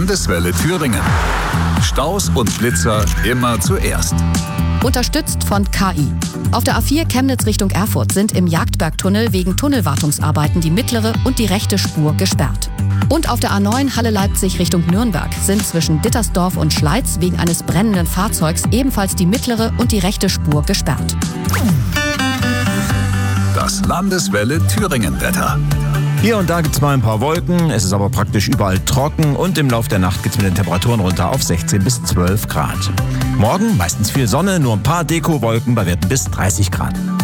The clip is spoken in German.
Landeswelle Thüringen. Staus und Blitzer immer zuerst. Unterstützt von KI. Auf der A4 Chemnitz Richtung Erfurt sind im Jagdbergtunnel wegen Tunnelwartungsarbeiten die mittlere und die rechte Spur gesperrt. Und auf der A9 Halle-Leipzig Richtung Nürnberg sind zwischen Dittersdorf und Schleiz wegen eines brennenden Fahrzeugs ebenfalls die mittlere und die rechte Spur gesperrt. Das Landeswelle Thüringen-Wetter. Hier und da gibt es mal ein paar Wolken, es ist aber praktisch überall trocken und im Laufe der Nacht geht es mit den Temperaturen runter auf 16 bis 12 Grad. Morgen meistens viel Sonne, nur ein paar Dekowolken bei Werten bis 30 Grad.